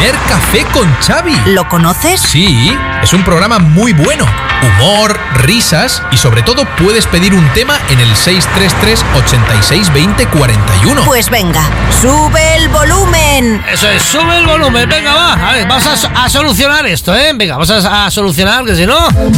primer café con Xavi. ¿Lo conoces? Sí, es un programa muy bueno. Humor, risas y sobre todo puedes pedir un tema en el 633 86 20 41. Pues venga, sube el volumen. Eso es, sube el volumen. Venga, va. A ver, vamos a solucionar esto, ¿eh? Venga, vamos a solucionar, que si no...